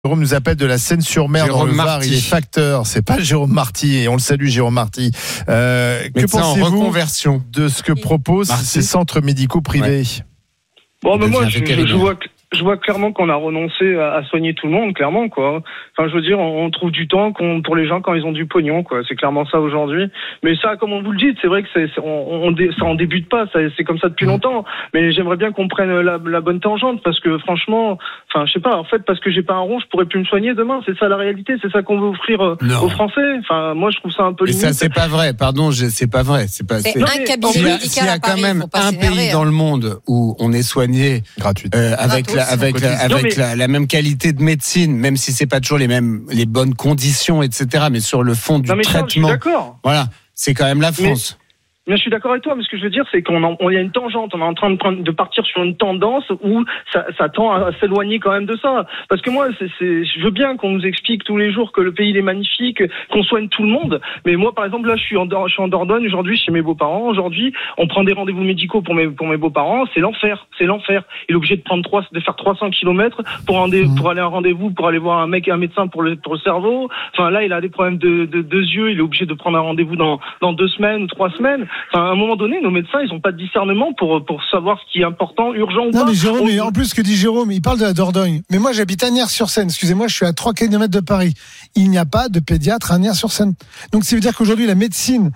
Jérôme nous appelle de la Seine-sur-Mer dans le Var, il est facteur, c'est pas Jérôme Marty, et on le salue Jérôme Marty. Que pensez-vous de ce que proposent ces centres médicaux privés? Bon, mais moi, je vois clairement qu'on a renoncé à soigner tout le monde, clairement, quoi. Enfin, je veux dire, on trouve du temps pour les gens quand ils ont du pognon, quoi. C'est clairement ça aujourd'hui. Mais ça, comme on vous le dit, c'est vrai que ça en débute pas, c'est comme ça depuis longtemps. Mais j'aimerais bien qu'on prenne la bonne tangente, parce que franchement, enfin, je sais pas, en fait, parce que j'ai pas un rond, je pourrais plus me soigner demain. C'est ça la réalité, c'est ça qu'on veut offrir aux Français. Enfin, moi, je trouve ça un peu limite. Mais ça, c'est pas vrai, pardon, c'est pas vrai. C'est un cabinet médical. S'il y a quand même un pays dans le monde où on est soigné avec la même qualité de médecine, même si c'est pas toujours les bonnes conditions, etc. Mais sur le fond du traitement, voilà, c'est quand même la France. Mais je suis d'accord avec toi, mais ce que je veux dire, c'est qu'on y a une tangente, on est en train de partir sur une tendance où ça tend à s'éloigner quand même de ça. Parce que moi, je veux bien qu'on nous explique tous les jours que le pays il est magnifique, qu'on soigne tout le monde. Mais moi, par exemple, là, je suis en Dordogne aujourd'hui chez mes beaux-parents. Aujourd'hui, on prend des rendez-vous médicaux pour mes beaux-parents. C'est l'enfer. Il est obligé de faire 300 kilomètres pour aller à un rendez-vous, pour aller voir un médecin pour le cerveau. Enfin, là, il a des problèmes de yeux. Il est obligé de prendre un rendez-vous dans 2 semaines ou 3 semaines. Enfin, à un moment donné, nos médecins, ils n'ont pas de discernement pour savoir ce qui est important, urgent ou pas. Non, mais Jérôme, en plus, ce que dit Jérôme, il parle de la Dordogne. Mais moi, j'habite à Nières-sur-Seine. Excusez-moi, je suis à 3 km de Paris. Il n'y a pas de pédiatre à Nières-sur-Seine. Donc, ça veut dire qu'aujourd'hui, la médecine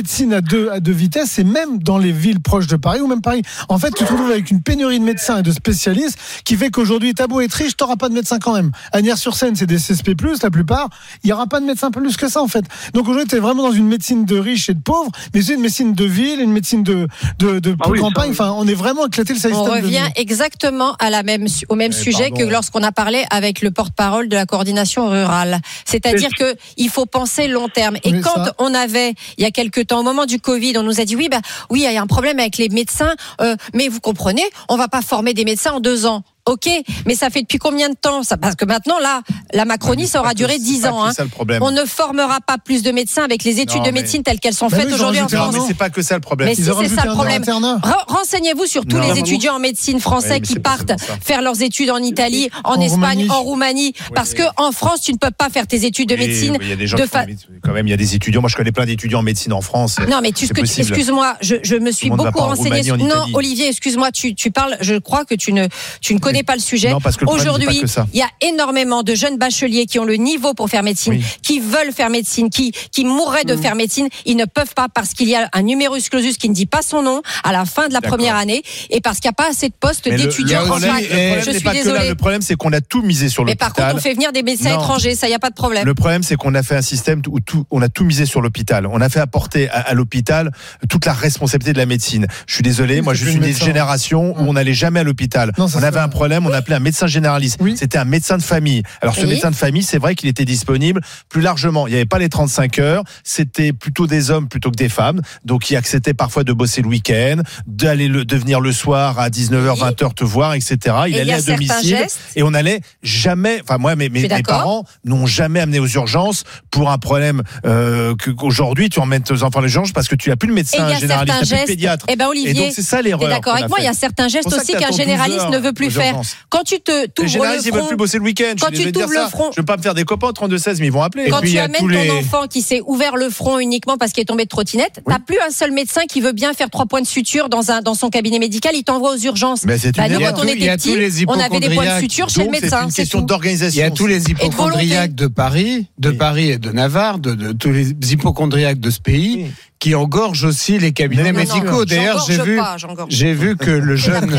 à deux vitesses, et même dans les villes proches de Paris ou même Paris. En fait, tu te retrouves avec une pénurie de médecins et de spécialistes qui fait qu'aujourd'hui, t'as beau être riche, t'auras pas de médecin quand même. À Nières-sur-Seine, c'est des CSP+, la plupart. Il y aura pas de médecin plus que ça, en fait. Donc, aujourd'hui, t'es vraiment dans une médecine de riches et de pauvres, mais c'est une médecine de ville, une médecine de campagne. Enfin, on est vraiment éclaté le système. On revient exactement au même sujet que lorsqu'on a parlé avec le porte-parole de la coordination rurale. C'est-à-dire que il faut penser long terme. Et quand on avait, il y a quelque temps, au moment du Covid, on nous a dit oui, il y a un problème avec les médecins, mais vous comprenez, on va pas former des médecins en 2 ans. Ok, mais ça fait depuis combien de temps ça? Parce que maintenant, là, la Macronie, ça aura duré 10 ans. C'est ça le problème. On ne formera pas plus de médecins avec les études de médecine telles qu'elles sont faites aujourd'hui en France. Mais c'est pas que ça le problème. Mais si, c'est ça le problème. Renseignez-vous sur tous les étudiants en médecine français qui partent faire leurs études en Italie, en Espagne, en Roumanie. Parce que en France, tu ne peux pas faire tes études de médecine. Il y a des gens quand même, il y a des étudiants. Moi, je connais plein d'étudiants en médecine en France. Non, mais excuse-moi, je me suis beaucoup renseignée. Non, Olivier, excuse-moi, tu parles, je crois que tu ne connais pas le sujet. Aujourd'hui, il y a énormément de jeunes bacheliers qui ont le niveau pour faire médecine, qui veulent faire médecine, qui mourraient de faire médecine. Ils ne peuvent pas parce qu'il y a un numerus clausus qui ne dit pas son nom à la fin de la première année et parce qu'il n'y a pas assez de postes d'étudiants en fac. Je suis désolée. Le problème, c'est qu'on a tout misé sur l'hôpital. Mais par contre, on fait venir des médecins étrangers, ça, il n'y a pas de problème. Le problème, c'est qu'on a fait un système où on a tout misé sur l'hôpital. On a fait apporter à l'hôpital toute la responsabilité de la médecine. Je suis désolé, moi, je suis d'une génération où on n'allait jamais à l'hôpital. On avait un problème, on appelait un médecin généraliste. C'était un médecin de famille. Alors ce médecin de famille, c'est vrai qu'il était disponible plus largement. Il n'y avait pas les 35 heures. C'était plutôt des hommes plutôt que des femmes. Donc il acceptait parfois de bosser le week-end, de venir le soir à 19h, 20h te voir, etc. Il allait à domicile et on allait jamais. Enfin moi, mes parents n'ont jamais amené aux urgences pour un problème qu'aujourd'hui tu emmènes tes enfants aux urgences parce que tu n'as plus de médecin généraliste, tu n'as plus de pédiatre. Olivier, et donc c'est ça l'erreur. T'es d'accord avec moi? Il y a certains gestes aussi qu'un généraliste ne veut plus faire. Quand tu les généralistes, ils veulent plus bosser le week-end. Quand tu t'ouvres le front, je veux pas me faire des copains au 32-16, mais ils vont appeler. Quand tu amènes ton enfant qui s'est ouvert le front uniquement parce qu'il est tombé de trottinette, t'as plus un seul médecin qui veut bien faire 3 points de suture dans son cabinet médical, il t'envoie aux urgences. Mais c'est nous, quand on était petits, on avait des points de suture chez le médecin. C'est une question d'organisation. Il y a tous les hypocondriaques de Paris et de Navarre, de tous les hypocondriaques de ce pays. Qui engorge aussi les cabinets médicaux. D'ailleurs, j'ai vu que le jeune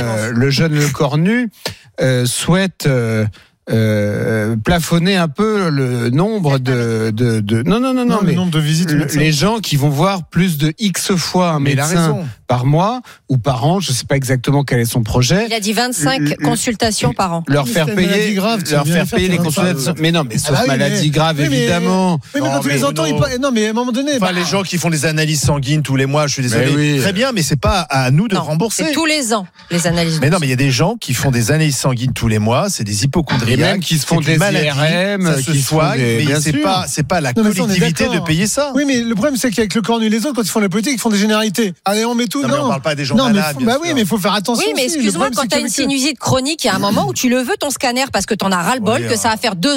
Le Cornu souhaite plafonner un peu le nombre de le nombre de visites. Les gens qui vont voir plus de X fois un médecin par mois ou par an, je sais pas exactement quel est son projet. Il a dit 25 consultations par an. Leur faire payer les consultations. Mais non, mais sauf maladie grave, évidemment. Oui, mais quand tu les entends, non, mais à un moment donné. Enfin, les gens qui font des analyses sanguines tous les mois, je suis désolé. Très bien, mais c'est pas à nous de rembourser. C'est tous les ans, les analyses. Mais non, mais il y a des gens qui font des analyses sanguines tous les mois, c'est des hypocondriaques. cardiaque, qui se font des IRM, qui se soignent, mais c'est pas la collectivité de payer ça. Oui, mais le problème c'est qu'avec le cornu, les autres quand ils font la politique, ils font des généralités. Allez, on met tout. Non, mais on parle pas des gens malades. Oui, mais il faut faire attention. Oui, mais excuse-moi, quand tu as une sinusite chronique, il y a un moment où tu le veux ton scanner parce que tu en as ras-le-bol, que ça va faire 2